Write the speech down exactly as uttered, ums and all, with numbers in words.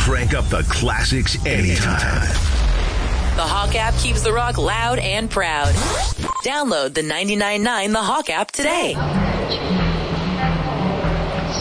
crank up the classics anytime. The Hawk app keeps the rock loud and proud. Download the ninety-nine point nine The Hawk app today.